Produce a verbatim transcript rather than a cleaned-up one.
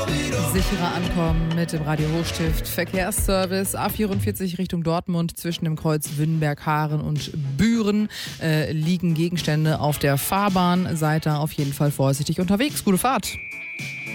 Sicherer ankommen mit dem Radio Hochstift Verkehrsservice. A vierundvierzig Richtung Dortmund zwischen dem Kreuz Wünnberg-Haaren und Büren äh, liegen Gegenstände auf der Fahrbahn. Seid da auf jeden Fall vorsichtig unterwegs. Gute Fahrt.